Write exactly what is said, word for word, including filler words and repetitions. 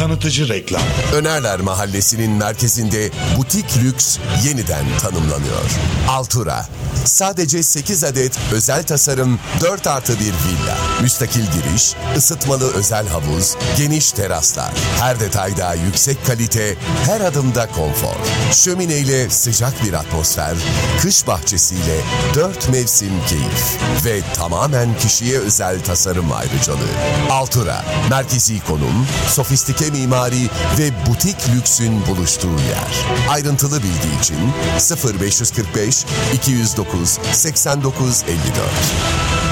Tanıtıcı reklam. Önerler Mahallesi'nin merkezinde butik lüks yeniden tanımlanıyor. Altura. Sadece sekiz adet özel tasarım dört artı bir villa. Müstakil giriş, ısıtmalı özel havuz, geniş teraslar. Her detayda yüksek kalite, her adımda konfor. Şömineyle sıcak bir atmosfer, kış bahçesiyle dört mevsim keyif. Ve tamamen kişiye özel tasarım ayrıcalığı. Altura, merkezi konum, sofistike mimari ve butik lüksün buluştuğu yer. Ayrıntılı bilgi için sıfır beş kırk beş iki yüz dokuz seksen dokuz elli dört.